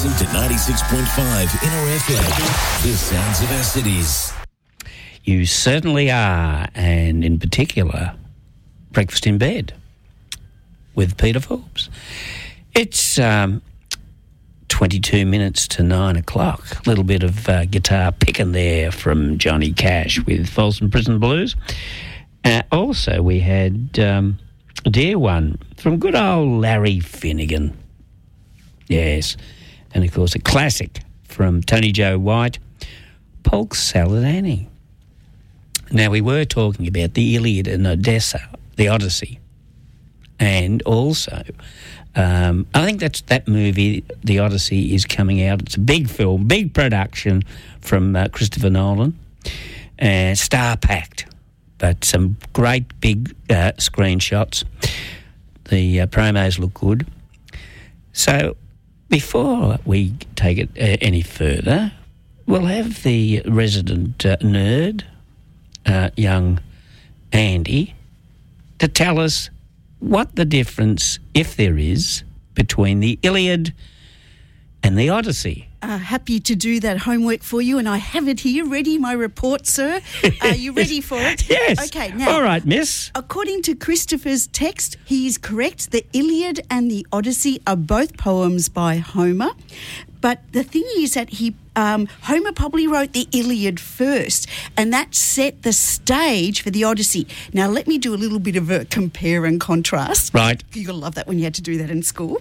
Listen to 96.5 NRFM, the sounds of our cities. You certainly are, and in particular, Breakfast in Bed with Peter Forbes. It's 22 minutes to 9 o'clock. A little bit of guitar picking there from Johnny Cash with Folsom Prison Blues. Also, we had a dear one from good old Larry Finnegan. Yes, and of course a classic from Tony Joe White, Polk Salad Annie. Now, we were talking about the Iliad and Odessa, the Odyssey, and also I think that movie, The Odyssey, is coming out. It's a big film, big production from Christopher Nolan, star-packed, but some great big screenshots. The promos look good. So before we take it any further, we'll have the resident nerd, young Andy, to tell us what the difference, if there is, between the Iliad and the Odyssey. Happy to do that homework for you, and I have it here ready, my report, sir. Are you ready for it? Yes. Okay, now. All right, miss. According to Christopher's text, he is correct. The Iliad and the Odyssey are both poems by Homer. But the thing is that Homer probably wrote the Iliad first, and that set the stage for the Odyssey. Now, let me do a little bit of a compare and contrast. Right. You're going to love that when you had to do that in school.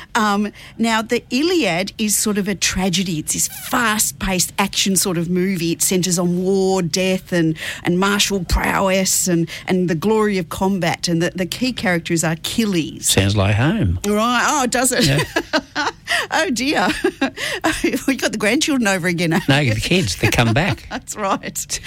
Now, the Iliad is sort of a tragedy. It's this fast-paced action sort of movie. It centres on war, death, and martial prowess and the glory of combat. And the key character is Achilles. Sounds like home. Right. Oh, does it? Yeah. Oh, dear. We got the grandchildren over again. No, the kids, they come back. That's right.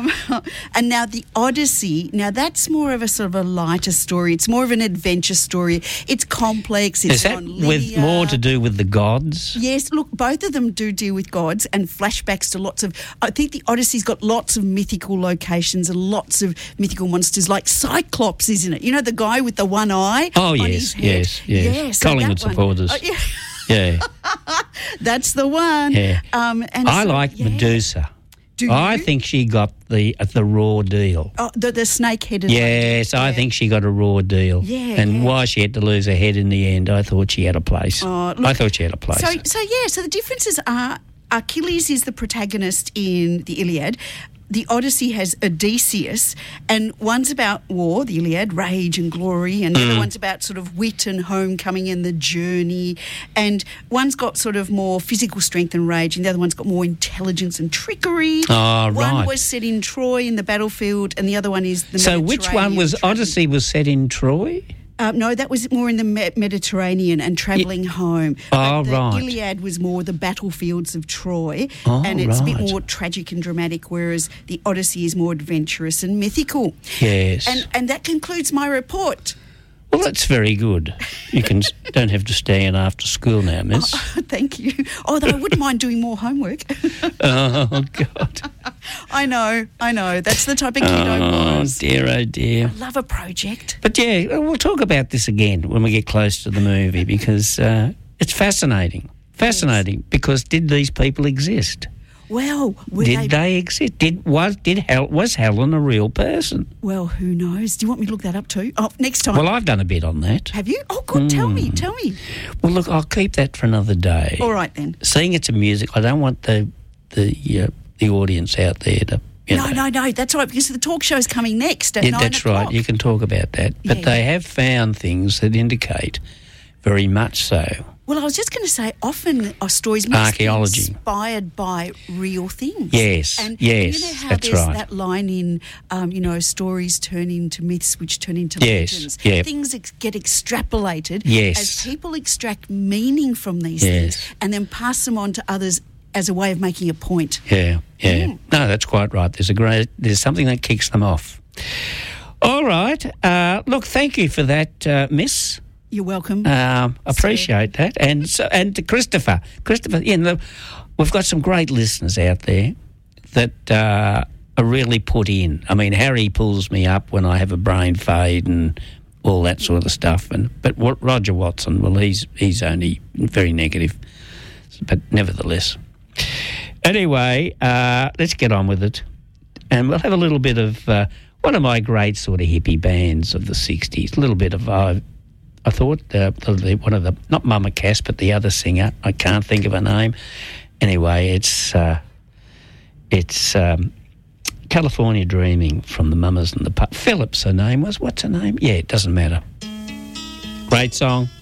And now the Odyssey, now that's more of a sort of a lighter story. It's more of an adventure story. It's complex. It's Is that with more to do with the gods? Yes, look, both of them do deal with gods and flashbacks to lots of... I think the Odyssey's got lots of mythical locations and lots of mythical monsters, like Cyclops, isn't it? You know, the guy with the one eye on his head? Yes. Collingwood supporters. Oh, yeah. Yeah. That's the one. Yeah. And I like Medusa. Do I you? think she got the raw deal. Oh, the snake-headed Yes, lady. I think she got a raw deal. Yeah, and why she had to lose her head in the end, I thought she had a place. Oh, look, I thought she had a place. So the differences are Achilles is the protagonist in the Iliad. The Odyssey has Odysseus, and one's about war, the Iliad, rage and glory, and the other one's about sort of wit and homecoming and the journey, and one's got sort of more physical strength and rage, and the other one's got more intelligence and trickery. Oh, right. One was set in Troy in the battlefield, and the other one is the So which one was Mediterranean. Odyssey was set in Troy? No, that was more in the Mediterranean and travelling home. Oh, the right. Iliad was more the battlefields of Troy, Oh, and it's a bit right. more tragic and dramatic, whereas the Odyssey is more adventurous and mythical. Yes. And that concludes my report. Well, that's very good. You don't have to stay in after school now, miss. Thank you. Although I wouldn't mind doing more homework. Oh, God. I know. That's the type of kid I was. Oh, dear. Love a project. But, yeah, we'll talk about this again when we get close to the movie because it's fascinating. Fascinating because did these people exist? Well, Did they exist? Was Helen a real person? Well, who knows? Do you want me to look that up too? Oh, next time. Well, I've done a bit on that. Have you? Oh, good. Tell me. Well, look, I'll keep that for another day. All right then. Seeing it's a music, I don't want the audience out there to. No, that's right, because the talk show's coming next at 9 That's o'clock. right, you can talk about that. But they have found things that indicate very much so. Well, I was just going to say, often our stories must Archaeology. be inspired by real things. Yes, and yes, you know how that's there's right. that line in, stories turn into myths, which turn into Yes, legends. yeah. Things get extrapolated Yes. as people extract meaning from these Yes. things and then pass them on to others as a way of making a point. Yeah. No, that's quite right. There's something that kicks them off. All right. Look, thank you for that, Miss. You're welcome. Appreciate that. And to Christopher, we've got some great listeners out there that are really put in. I mean, Harry pulls me up when I have a brain fade and all that sort of stuff. But Roger Watson, well, he's only very negative. But nevertheless. Anyway, let's get on with it. And we'll have a little bit of one of my great sort of hippie bands of the 60s. A little bit of, I thought, one of the, not Mama Cass, but the other singer. I can't think of her name. Anyway, it's California Dreaming from the Mamas and the Phillips, her name was. What's her name? Yeah, it doesn't matter. Great song.